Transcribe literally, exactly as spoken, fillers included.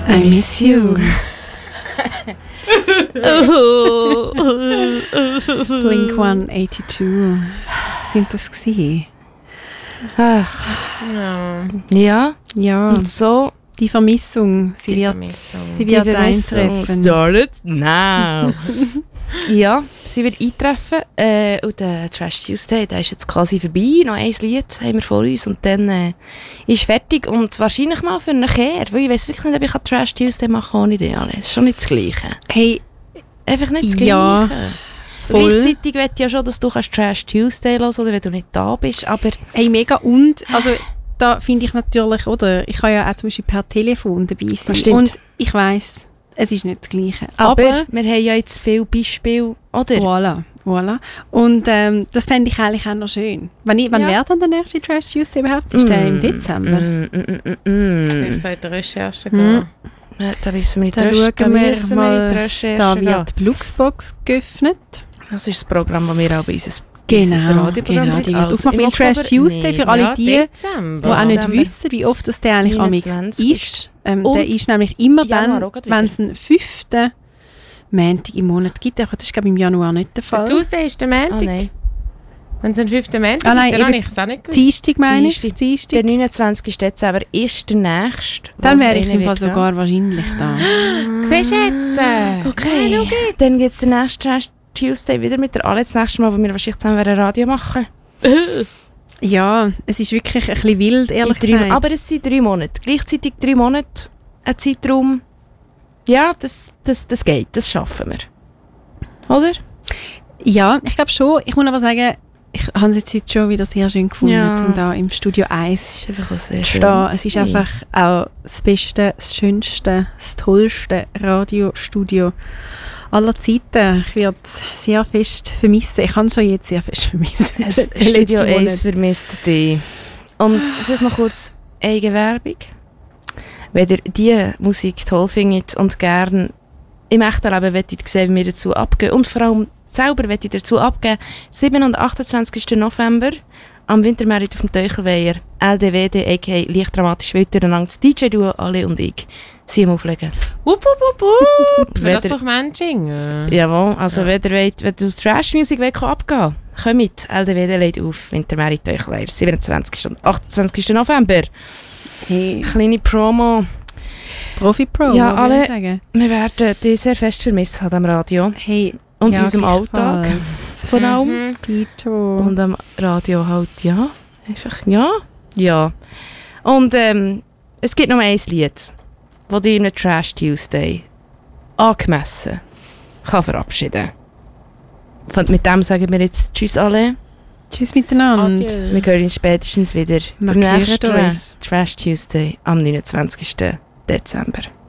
I miss you. Blink one eighty-two. Sind das gewesen? Ach. Ja. Ja. Ja. Und so. Die Vermissung. Sie Die wird, Vermissung. sie wird Die Vermissung eintreffen. started now. Ja, sie wird eintreffen. Äh, und der Trash Tuesday, der ist jetzt quasi vorbei. Noch ein Lied haben wir vor uns und dann äh, ist fertig. Und wahrscheinlich mal für eine Kehr. Weil ich weiss wirklich nicht, ob ich Trash Tuesday machen kann ohne die alle. Es ist schon nicht das Gleiche. Hey, Einfach nicht das ja, Gleiche. voll. Gleichzeitig will ich ja schon, dass du kannst Trash Tuesday hören oder wenn du nicht da bist. Aber Hey, mega. Und, also, da finde ich natürlich, oder? Ich kann ja auch zum Beispiel per Telefon dabei sein. Das stimmt. Und ich weiss, es ist nicht das Gleiche. Aber, Aber wir haben ja jetzt viele Beispiele, oder? Voilà, voilà. Und ähm, das fände ich eigentlich auch noch schön. Wann, ich, wann Ja. wäre dann der nächste Trash Tuesday überhaupt? Ist der im Dezember? Mm, mm, mm, mm, Ich mm. soll in die Recherche Mhm. gehen. Ja, da müssen wir in die Da Recherche- da schauen wir müssen wir mal, in die Recherche Da gehen. wird die Bluxbox geöffnet. Das ist das Programm, das wir auch bei unserem Genau, unser Radioprogramm genau, haben. die wird Also, aufgemacht. im Weil Trash Oktober Tuesday nicht. für alle Ja, die, Dezember. die auch nicht Dezember. wissen, wie oft das der eigentlich amix neunundzwanzig ist. Ähm, Und der ist nämlich immer Januar dann, auch gerade wieder. wenn es einen fünften Montag im Monat gibt. Aber das ist, glaube ich, im Januar nicht der Der Fall. Tuesday ist der Ah, Montag. nein. Wenn es einen fünften Montag Ah, nein, gibt, dann habe eben ich es auch nicht gewusst. Dienstag meine ich. Dienstag. Dienstag. Der neunundzwanzigsten Dezember ist der nächste. Dann was wäre ich einer im Fall wird gehen. sogar wahrscheinlich da. Siehst du jetzt? äh, Okay, okay. Dann gibt es den nächsten Trash Tuesday wieder mit der alle das nächste Mal, wo wir wahrscheinlich zusammen ein Radio machen. Ja, es ist wirklich ein bisschen wild, ehrlich In drei, gesagt. aber es sind drei Monate. Gleichzeitig drei Monate, ein Zeitraum. Ja, das, das, das geht, das schaffen wir. Oder? Ja, ich glaube schon. Ich muss aber sagen, ich habe es jetzt heute schon wieder sehr schön gefunden, Ja. um da im Studio eins Das ist einfach auch sehr zu schön. stehen. Es ist einfach auch das beste, das schönste, das tollste Radiostudio aller Zeiten. Ich werde es sehr fest vermissen. Ich kann es schon jetzt sehr fest vermissen. Das Den letzten Studio Monat. eins vermisst dich. Und vielleicht noch kurz Eigenwerbung. Wenn ihr diese Musik toll findet und gerne im echten Leben wollt sehen, wie wir dazu abgehen und vor allem selber wollt ihr dazu abgeben, siebten und achtundzwanzigsten November am Wintermarkt auf dem Teuchelweiher, L D W D, aka leicht dramatisch wild durcheinander, das D J-Duo, alle und ich, sie am Auflegen. Wupp, wupp, wupp, wupp. Für das Wenn ihr- braucht man einen Jingle. Jawohl, also Ja. wenn ihr wollt, wenn ihr das Trash-Musik wollt, abgehen kommt mit, L D W D lädt auf, Wintermarkt Teuchelweiher, siebenundzwanzigsten und achtundzwanzigsten November. Hey, Kleine Promo. Profi-Pro, Ja, was will alle- ich sagen? Wir werden dich sehr fest vermissen an diesem Radio. Hey, Und ja, in unserem Alltag. gleichfalls. Vor allem. Mhm. Tito. Und am Radio halt, ja. Einfach, ja. Ja. Und ähm, es gibt noch ein Lied, das dich in einem Trash Tuesday angemessen kann verabschieden. Von, mit dem sagen wir jetzt Tschüss alle. Tschüss miteinander. Adieu. Wir hören uns spätestens wieder beim Markiert nächsten uns. Trash Tuesday am neunundzwanzigsten Dezember.